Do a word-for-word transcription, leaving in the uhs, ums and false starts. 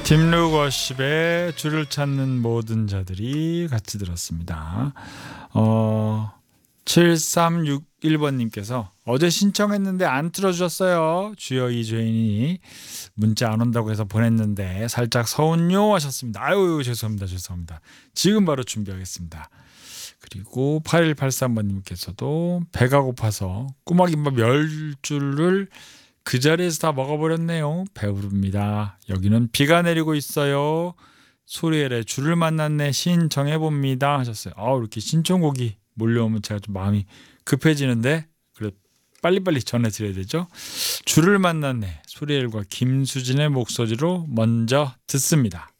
딥루거십의 줄을 찾는 모든 자들이 같이 들었습니다. 어, 칠삼육일 번님께서 어제 신청했는데 안 틀어주셨어요. 주여 이주인이 문자 안 온다고 해서 보냈는데 살짝 서운요 하셨습니다. 아유 죄송합니다. 죄송합니다. 지금 바로 준비하겠습니다. 그리고 팔일팔삼 번님께서도 배가 고파서 꼬마김밥 열 줄을 그 자리에서 다 먹어버렸네요. 배부릅니다. 여기는 비가 내리고 있어요. 소리엘의 줄을 만났네 신청해봅니다 하셨어요. 아 이렇게 신청곡이 몰려오면 제가 좀 마음이 급해지는데 그래 빨리빨리 전해드려야 되죠. 줄을 만났네 소리엘과 김수진의 목소리로 먼저 듣습니다.